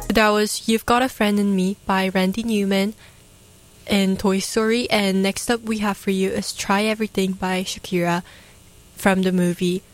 That was You've Got a Friend in Me by Randy Newman in Toy Story. And next up we have for you is Try Everything by Shakira from the movie